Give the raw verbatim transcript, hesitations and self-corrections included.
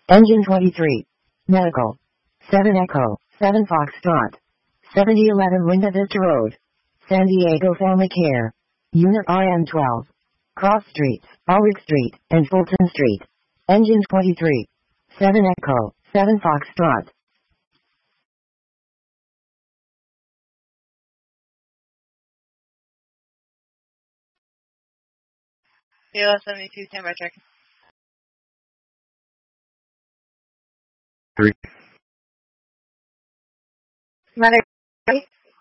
Engine twenty-three. Medical. seven Echo, seven Foxtrot. seventy eleven Linda Vista Road. San Diego Family Care. Unit R M twelve. Cross Streets, Ulrich Street, and Fulton Street. Engine twenty-three. seven Echo, seven Foxtrot. Kilo seventy-two, stand by check. Three. Commander, ready?